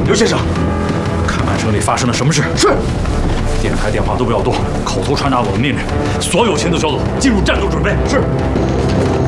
刘先生， 看看城里发生了什么事。 是。 电台电话都不要动，口头传达我的命令，所有行动小组进入战斗准备。 是。